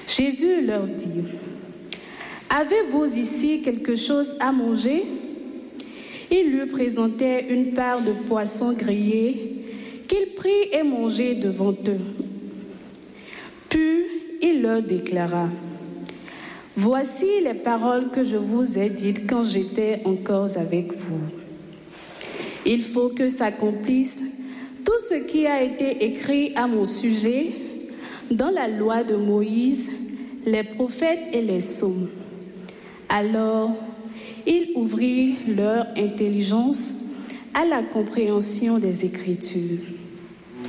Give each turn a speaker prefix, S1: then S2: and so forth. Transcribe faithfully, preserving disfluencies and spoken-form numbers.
S1: Jésus leur dit, « Avez-vous ici quelque chose à manger ?» Il lui présentait une part de poisson grillé qu'il prit et mangeait devant eux. Puis il leur déclara, « Voici les paroles que je vous ai dites quand j'étais encore avec vous. Il faut que s'accomplisse tout ce qui a été écrit à mon sujet dans la loi de Moïse, les prophètes et les psaumes. » Alors, il ouvrit leur intelligence à la compréhension des Écritures.